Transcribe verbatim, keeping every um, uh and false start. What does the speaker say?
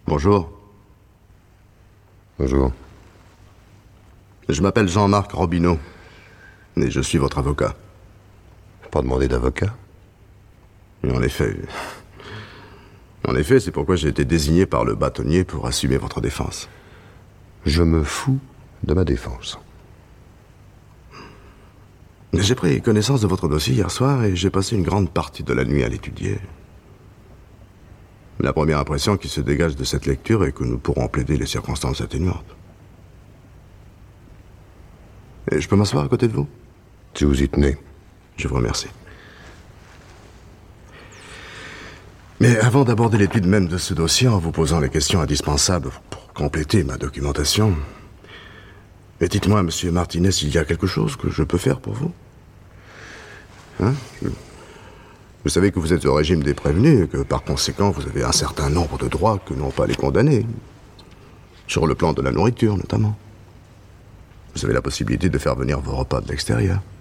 Bonjour. Bonjour. Je m'appelle Jean-Marc Robineau, et je suis votre avocat. Pas demandé d'avocat? Et en effet... En effet, c'est pourquoi j'ai été désigné par le bâtonnier pour assumer votre défense. Je me fous de ma défense. J'ai pris connaissance de votre dossier hier soir et j'ai passé une grande partie de la nuit à l'étudier. La première impression qui se dégage de cette lecture est que nous pourrons plaider les circonstances atténuantes. Et je peux m'asseoir à côté de vous? Si vous y tenez. Je vous remercie. Mais avant d'aborder l'étude même de ce dossier, en vous posant les questions indispensables pour compléter ma documentation, et dites-moi, monsieur Martinez, s'il y a quelque chose que je peux faire pour vous? Hein? Vous savez que vous êtes au régime des prévenus et que, par conséquent, vous avez un certain nombre de droits que n'ont pas les condamnés. Sur le plan de la nourriture, notamment. Vous avez la possibilité de faire venir vos repas de l'extérieur.